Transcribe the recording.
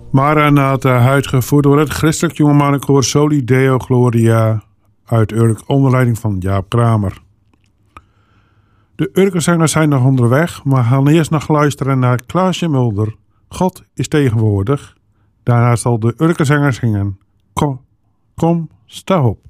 Maar na het uitgevoerd door het christelijk jongemanenkoor Soli Deo Gloria uit Urk onder leiding van Jaap Kramer. De Urkenzangers zijn nog onderweg, maar gaan eerst nog luisteren naar Klaasje Mulder. God is tegenwoordig. Daarna zal de Urkenzangers zingen. Kom, sta op.